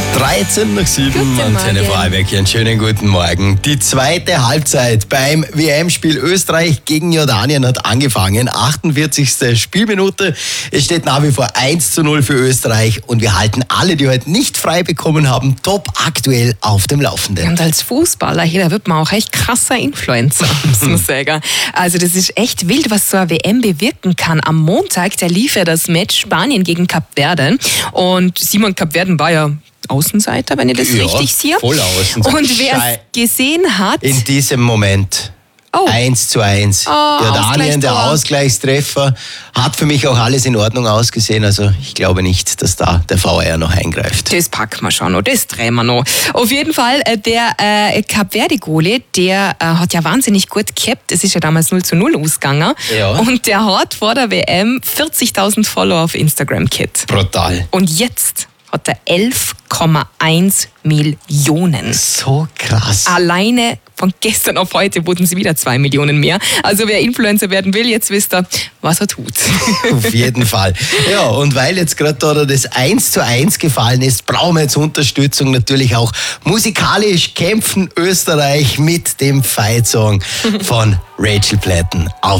7:13 Antenne Vorarlberg. Einen schönen guten Morgen. Die zweite Halbzeit beim WM-Spiel Österreich gegen Jordanien hat angefangen. 48. Spielminute. Es steht nach wie vor 1:0 für Österreich und wir halten alle, die heute nicht frei bekommen haben, top aktuell auf dem Laufenden. Und als Fußballer, hier, da wird man auch echt krasser Influencer, muss man sagen. Also das ist echt wild, was so eine WM bewirken kann. Am Montag, da lief ja das Match Spanien gegen Kapverden und Simon Kapverden war ja Außenseiter, wenn ich das richtig sehe. Voll Außenseiter. Und wer es gesehen hat... In diesem Moment 1:1. Jordanien, der Ausgleichstreffer, hat für mich auch alles in Ordnung ausgesehen. Also ich glaube nicht, dass da der VAR noch eingreift. Das packen wir schon noch, das drehen wir noch. Auf jeden Fall, der Kapverdi-Gole, der hat ja wahnsinnig gut gehabt. Es ist ja damals 0:0 ausgegangen. Ja. Und der hat vor der WM 40.000 Follower auf Instagram gehabt. Brutal. Und jetzt hat er 11,1 Millionen. So krass. Alleine von gestern auf heute wurden sie wieder 2 Millionen mehr. Also wer Influencer werden will, jetzt wisst ihr, was er tut. Auf jeden Fall. Ja, und weil jetzt gerade da das 1:1 gefallen ist, brauchen wir jetzt Unterstützung. Natürlich auch musikalisch kämpfen Österreich mit dem Fight-Song von Rachel Platten auf